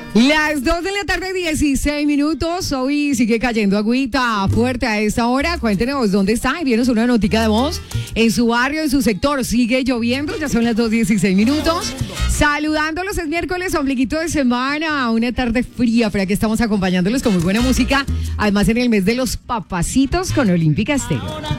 Las 2 de la tarde, 16 minutos. Hoy sigue cayendo agüita fuerte a esta hora. Cuéntenos dónde está. Envíenos una notica de voz. En su barrio, en su sector, sigue lloviendo. Ya son las 2:16 minutos. Saludándolos, es miércoles, ombliguito de semana. Una tarde fría, pero aquí estamos acompañándolos con muy buena música. Además, en el mes de los papacitos con Olímpica Estéreo.